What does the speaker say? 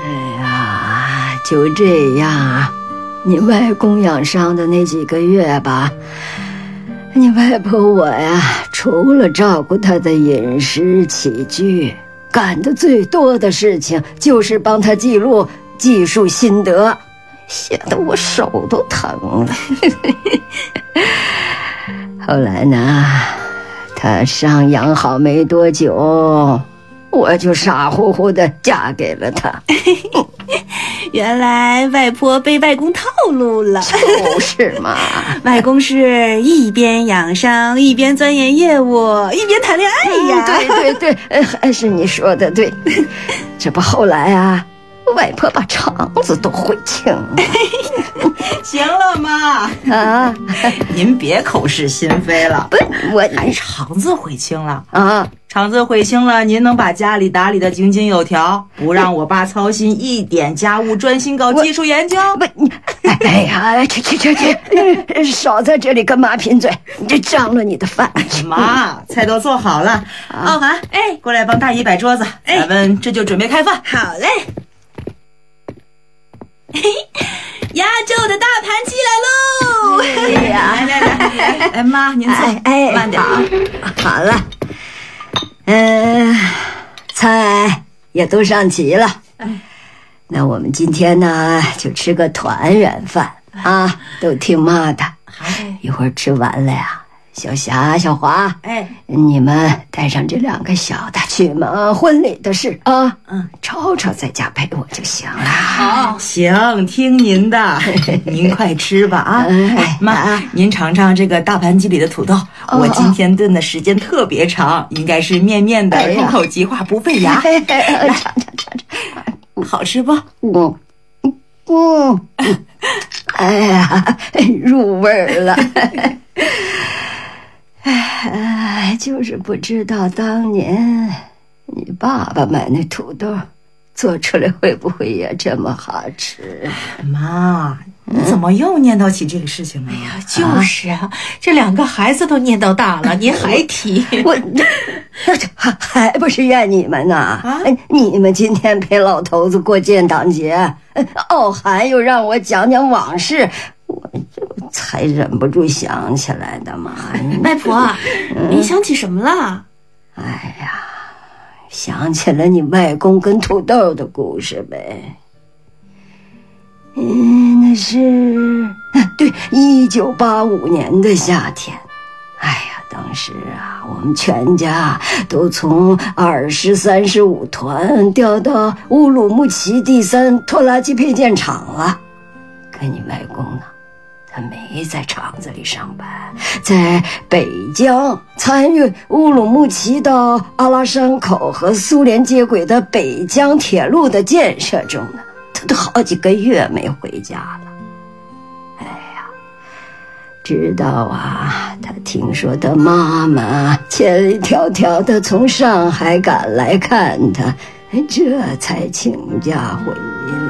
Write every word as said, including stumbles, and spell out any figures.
哎呀，就这样，你外公养伤的那几个月吧，你外婆我呀，除了照顾他的饮食起居，干的最多的事情就是帮他记录技术心得，写得我手都疼了。后来呢，他伤养好没多久，我就傻乎乎的嫁给了他。 原来外婆被外公套路了。 就是嘛， 外公是一边养伤一边钻研业务一边谈恋爱呀、 嗯、对对对，还是你说的对。这不后来啊，外婆把肠子都悔青了。 行了妈啊， 您别口是心非了。 不，我还肠子悔青了啊？ 肠子悔青了，您能把家里打理得井井有条，不让我爸操心一点家务，专心搞技术研究？ 不，你哎呀，去去去去，少在这里跟妈贫嘴，这脏了你的饭。 妈，菜都做好了。傲寒，哎，过来帮大姨摆桌子，哎、咱们这就准备开饭。 好嘞。压轴的大盘鸡来喽！ 哎呀， 来来来，哎妈，您坐， 哎， 慢点。 好，好了，嗯、呃，菜也都上齐了。那我们今天呢，就吃个团圆饭啊，都听妈的。一会儿吃完了呀，小霞、小华， 哎， 你们带上这两个小的去忙婚礼的事啊。嗯，吵吵在家陪我就行了。 好，行，听您的。您快吃吧啊！哎，妈，啊、您尝尝这个大盘鸡里的土豆，哦、我今天炖的时间特别长，应该是面面的，哎、入口即化，不费牙。 来，尝尝尝尝， 好吃不？ 嗯嗯，哎呀，入味儿了。哎，就是不知道当年你爸爸买那土豆做出来会不会也这么好吃？ 妈，你怎么又念叨起这个事情了呀？ 哎呀，就是啊，这两个孩子都念叨大了，您还提我这还还不是怨你们呢？啊，你们今天陪老头子过建党节，傲寒又让我讲讲往事，我这才忍不住想起来的嘛。 外婆，嗯、你想起什么了？ 哎呀，想起了你外公跟土豆的故事呗。嗯，那是对一九八五年的夏天。哎呀，当时啊，我们全家都从二十三十五团调到乌鲁木齐第三拖拉机配件厂了。可你外公呢，他没在厂子里上班，在北疆参与乌鲁木齐到阿拉山口和苏联接轨的北疆铁路的建设中呢，他都好几个月没回家了。哎呀，直到啊，他听说他妈妈千里迢迢的从上海赶来看他，这才请假回来。